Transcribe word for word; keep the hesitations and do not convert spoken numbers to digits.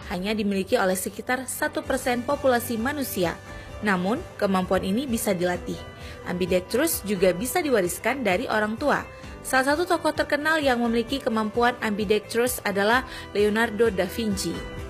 hanya dimiliki oleh sekitar satu persen populasi manusia. Namun, kemampuan ini bisa dilatih. Ambidextrous juga bisa diwariskan dari orang tua. Salah satu tokoh terkenal yang memiliki kemampuan ambidextrous adalah Leonardo da Vinci.